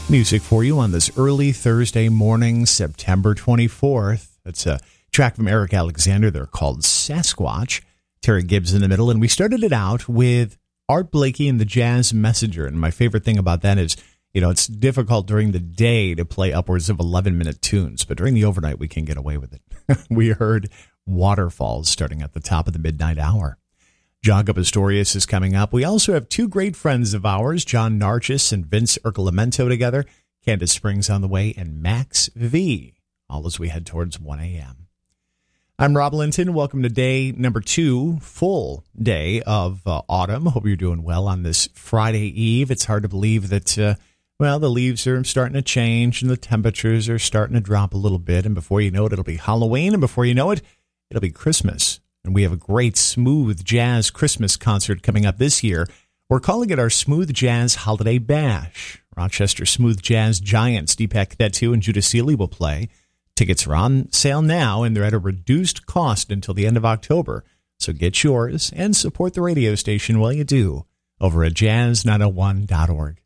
Music for you on this early Thursday morning, September 24th. That's a track from Eric Alexander. They're called Sasquatch. Terry Gibbs in the middle. And we started it out with Art Blakey and the Jazz Messenger. And my favorite thing about that is, it's difficult during the day to play upwards of 11-minute tunes. But during the overnight, we can get away with it. We heard Waterfalls starting at the top of the midnight hour. John Pastorius is coming up. We also have two great friends of ours, John Narchis and Vince Ercolamento together. Candace Springs on the way, and Max V, all as we head towards 1 a.m. I'm Rob Linton. Welcome to day number 2, full day of autumn. Hope you're doing well on this Friday Eve. It's hard to believe that, the leaves are starting to change and the temperatures are starting to drop a little bit. And before you know it, it'll be Halloween. And before you know it, it'll be Christmas. And we have a great smooth jazz Christmas concert coming up this year. We're calling it our Smooth Jazz Holiday Bash. Rochester Smooth Jazz Giants, Deepak Kettu and Judah Seeley will play. Tickets are on sale now, and they're at a reduced cost until the end of October. So get yours and support the radio station while you do over at jazz901.org.